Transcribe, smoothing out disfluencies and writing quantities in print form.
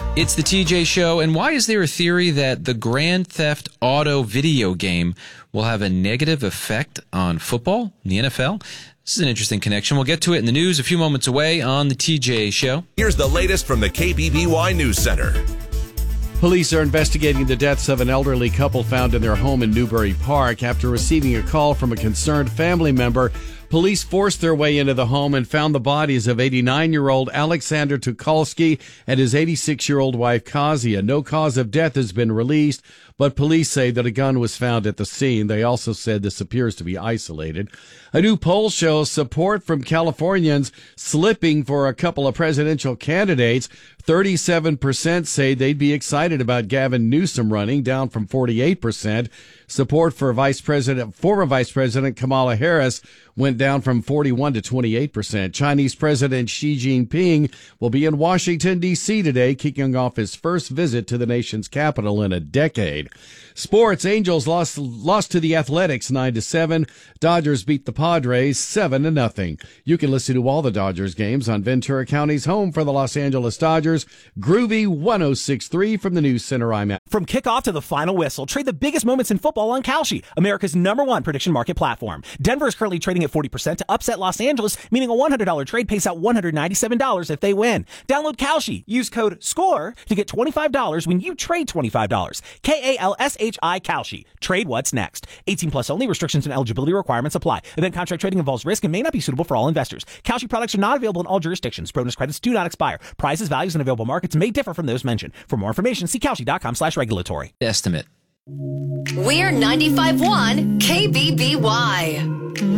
It's the TJ Show, and why is there a theory that the Grand Theft Auto video game will have a negative effect on football in the NFL? This is an interesting connection. We'll get to it in the news a few moments away on the TJ Show. Here's the latest from the KBBY News Center. Police are investigating the deaths of an elderly couple found in their home in Newbury Park. After receiving a call from a concerned family member, police forced their way into the home and found the bodies of 89-year-old Alexander Tukalski and his 86-year-old wife, Kazia. No cause of death has been released, but police say that a gun was found at the scene. They also said this appears to be isolated. A new poll shows support from Californians slipping for a couple of presidential candidates. 37% say they'd be excited about Gavin Newsom running, down from 48%. Support for former Vice President Kamala Harris went down from 41 to 28%. Chinese President Xi Jinping will be in Washington, D.C. today, kicking off his first visit to the nation's capital in a decade. Sports, Angels lost to the Athletics 9-7. Dodgers beat the Padres 7-0. You can listen to all the Dodgers games on Ventura County's home for the Los Angeles Dodgers. Groovy 106.3 from the News Center. I'm at. From kickoff to the final whistle, trade the biggest moments in football on Kalshi, America's #1 prediction market platform. Denver is currently trading at 40% to upset Los Angeles, meaning a $100 trade pays out $197 if they win. Download Kalshi. Use code SCORE to get $25 when you trade $25. Kalshi. Kalshi. Trade what's next. 18 plus only. Restrictions and eligibility requirements apply. Event contract trading involves risk and may not be suitable for all investors. Kalshi products are not available in all jurisdictions. Bonus credits do not expire. Prices, values, and available markets may differ from those mentioned. For more information, see Kalshi.com/regulatory. Estimate. We're 95.1 KBBY.